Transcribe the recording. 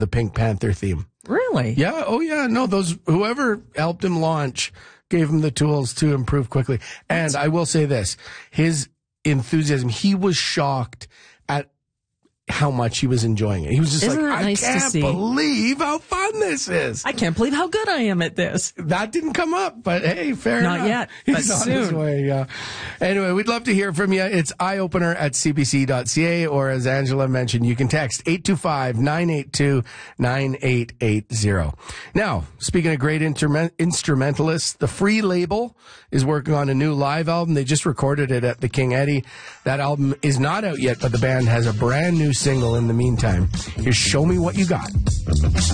the Pink Panther theme. Really? Yeah. Oh, yeah. No, whoever helped him launch gave him the tools to improve quickly. And I will say this, his enthusiasm, he was shocked at how much he was enjoying it. He was just Isn't like, that nice I to can't see? believe how fun this is. I can't believe how good I am at this. That didn't come up, but hey, fair enough. Not yet, He's but on soon. his way, yeah. Anyway, we'd love to hear from you. It's eyeopener@cbc.ca, or as Angela mentioned, you can text 825-982-9880. Now, speaking of great instrumentalists, the Free Label is working on a new live album. They just recorded it at the King Eddie. That album is not out yet, but the band has a brand new single in the meantime. Here's Show Me What You Got.